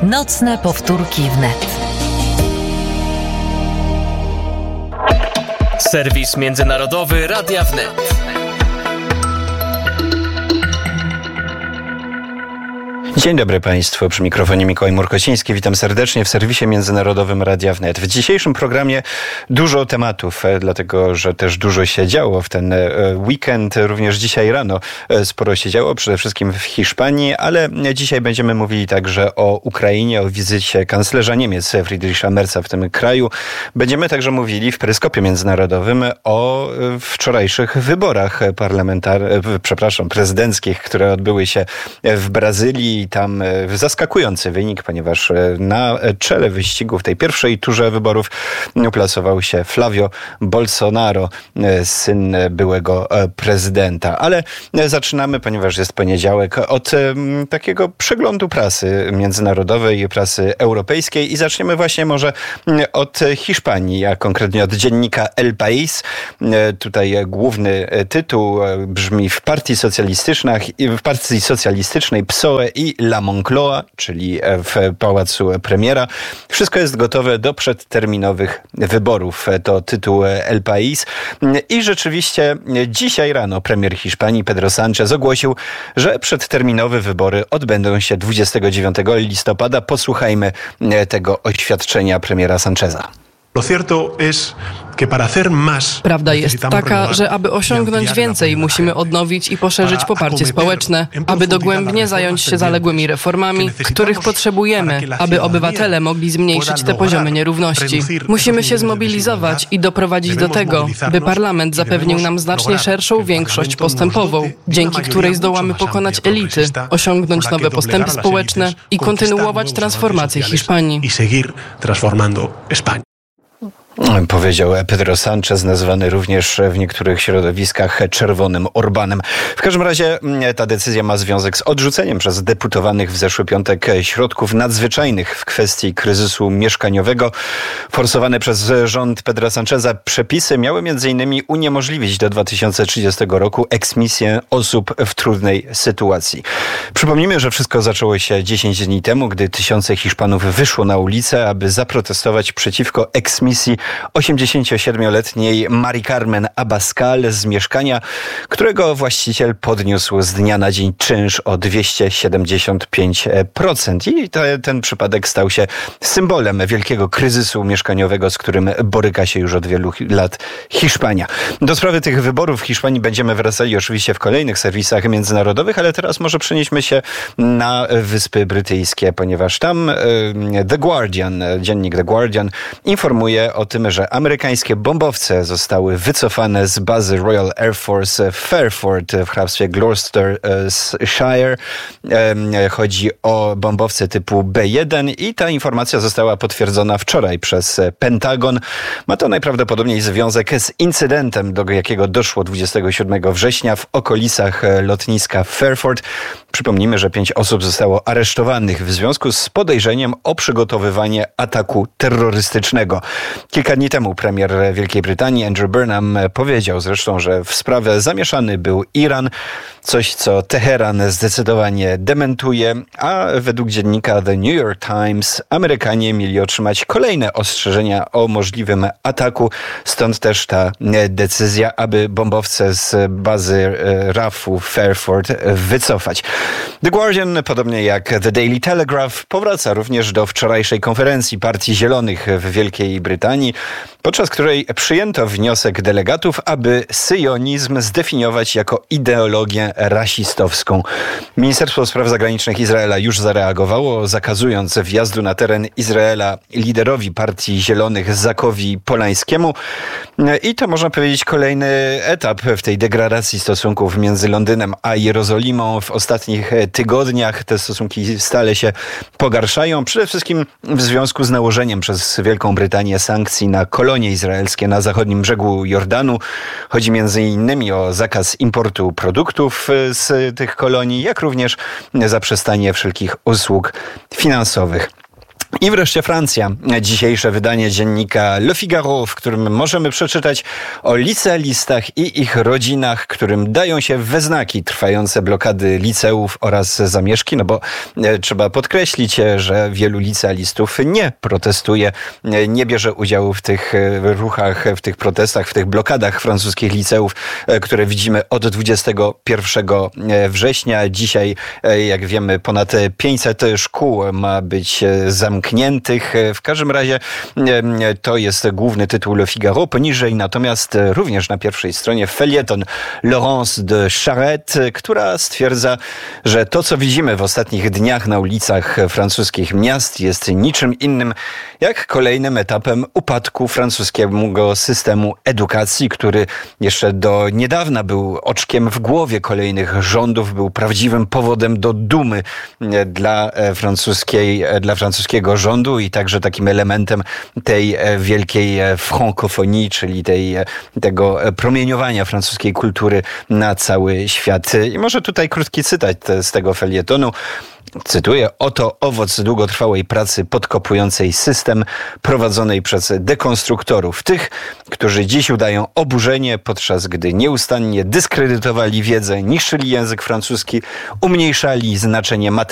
Nocne powtórki wnet. Serwis międzynarodowy Radia Wnet. Dzień dobry Państwu, przy mikrofonie Mikołaj Murkociński. Witam serdecznie w serwisie międzynarodowym Radia Wnet. W dzisiejszym programie dużo tematów, dlatego że też dużo się działo w ten weekend. Również dzisiaj rano sporo się działo, przede wszystkim w Hiszpanii, ale dzisiaj będziemy mówili także o Ukrainie, o wizycie kanclerza Niemiec Friedricha Merza w tym kraju. Będziemy także mówili w peryskopie międzynarodowym o wczorajszych wyborach prezydenckich, które odbyły się w Brazylii. Tam zaskakujący wynik, ponieważ na czele wyścigu w tej pierwszej turze wyborów uplasował się Flavio Bolsonaro, syn byłego prezydenta. Ale zaczynamy, ponieważ jest poniedziałek, od takiego przeglądu prasy międzynarodowej, prasy europejskiej i zaczniemy właśnie może od Hiszpanii, a konkretnie od dziennika El País. Tutaj główny tytuł brzmi: w partii socjalistycznej PSOE i La Moncloa, czyli w pałacu premiera, wszystko jest gotowe do przedterminowych wyborów. To tytuł El País. I rzeczywiście dzisiaj rano premier Hiszpanii Pedro Sánchez ogłosił, że przedterminowe wybory odbędą się 29 listopada. Posłuchajmy tego oświadczenia premiera Sáncheza. Prawda jest taka, że aby osiągnąć więcej, musimy odnowić i poszerzyć poparcie społeczne, aby dogłębnie zająć się zaległymi reformami, których potrzebujemy, aby obywatele mogli zmniejszyć te poziomy nierówności. Musimy się zmobilizować i doprowadzić do tego, by parlament zapewnił nam znacznie szerszą większość postępową, dzięki której zdołamy pokonać elity, osiągnąć nowe postępy społeczne i kontynuować transformację Hiszpanii. Powiedział Pedro Sánchez, nazwany również w niektórych środowiskach czerwonym Orbánem. W każdym razie ta decyzja ma związek z odrzuceniem przez deputowanych w zeszły piątek środków nadzwyczajnych w kwestii kryzysu mieszkaniowego. Forsowane przez rząd Pedra Sáncheza przepisy miały m.in. uniemożliwić do 2030 roku eksmisję osób w trudnej sytuacji. Przypomnijmy, że wszystko zaczęło się 10 dni temu, gdy tysiące Hiszpanów wyszło na ulicę, aby zaprotestować przeciwko eksmisji 87-letniej Mari Carmen Abascal z mieszkania, którego właściciel podniósł z dnia na dzień czynsz o 275%. I ten przypadek stał się symbolem wielkiego kryzysu mieszkaniowego, z którym boryka się już od wielu lat Hiszpania. Do sprawy tych wyborów w Hiszpanii będziemy wracali oczywiście w kolejnych serwisach międzynarodowych, ale teraz może przenieśmy się na Wyspy Brytyjskie, ponieważ tam dziennik The Guardian informuje o tym, że amerykańskie bombowce zostały wycofane z bazy Royal Air Force w Fairford w hrabstwie Gloucestershire. Chodzi o bombowce typu B-1 i ta informacja została potwierdzona wczoraj przez Pentagon. Ma to najprawdopodobniej związek z incydentem, do jakiego doszło 27 września w okolicach lotniska Fairford. Przypomnijmy, że 5 osób zostało aresztowanych w związku z podejrzeniem o przygotowywanie ataku terrorystycznego. Kilka dni temu premier Wielkiej Brytanii Andrew Burnham powiedział zresztą, że w sprawę zamieszany był Iran, coś co Teheran zdecydowanie dementuje, a według dziennika The New York Times Amerykanie mieli otrzymać kolejne ostrzeżenia o możliwym ataku, stąd też ta decyzja, aby bombowce z bazy RAF-u Fairford wycofać. The Guardian, podobnie jak The Daily Telegraph, powraca również do wczorajszej konferencji Partii Zielonych w Wielkiej Brytanii, podczas której przyjęto wniosek delegatów, aby syjonizm zdefiniować jako ideologię rasistowską. Ministerstwo Spraw Zagranicznych Izraela już zareagowało, zakazując wjazdu na teren Izraela liderowi Partii Zielonych Zakowi Polańskiemu. I to można powiedzieć kolejny etap w tej degradacji stosunków między Londynem a Jerozolimą. W ostatnich tygodniach te stosunki stale się pogarszają, przede wszystkim w związku z nałożeniem przez Wielką Brytanię sankcji na kolonie izraelskie na zachodnim brzegu Jordanu. Chodzi m.in. o zakaz importu produktów z tych kolonii, jak również zaprzestanie wszelkich usług finansowych. I wreszcie Francja. Dzisiejsze wydanie dziennika Le Figaro, w którym możemy przeczytać o licealistach i ich rodzinach, którym dają się we znaki trwające blokady liceów oraz zamieszki, no bo trzeba podkreślić, że wielu licealistów nie protestuje, nie bierze udziału w tych ruchach, w tych protestach, w tych blokadach francuskich liceów, które widzimy od 21 września. Dzisiaj, jak wiemy, ponad 500 szkół ma być zamkniętych. W każdym razie to jest główny tytuł Le Figaro. Poniżej natomiast również na pierwszej stronie felieton Laurence de Charette, która stwierdza, że to, co widzimy w ostatnich dniach na ulicach francuskich miast, jest niczym innym jak kolejnym etapem upadku francuskiego systemu edukacji, który jeszcze do niedawna był oczkiem w głowie kolejnych rządów, był prawdziwym powodem do dumy dla francuskiego rządu i także takim elementem tej wielkiej frankofonii, czyli tego promieniowania francuskiej kultury na cały świat. I może tutaj krótki cytat z tego felietonu. Cytuję: oto owoc długotrwałej pracy podkopującej system prowadzonej przez dekonstruktorów. Tych, którzy dziś udają oburzenie, podczas gdy nieustannie dyskredytowali wiedzę, niszczyli język francuski, umniejszali znaczenie matematyczne